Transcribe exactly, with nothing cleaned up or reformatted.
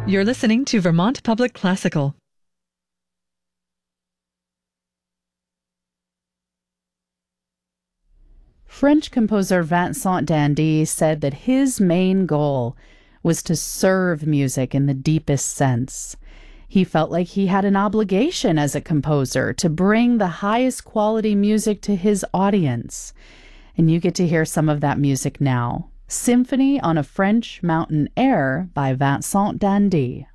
You're listening to Vermont Public Classical. French composer Vincent d'Indy said that his main goal was to serve music in the deepest sense. He felt like he had an obligation as a composer to bring the highest quality music to his audience. And you get to hear some of that music now. Symphony on a French Mountain Air by Vincent d'Indy.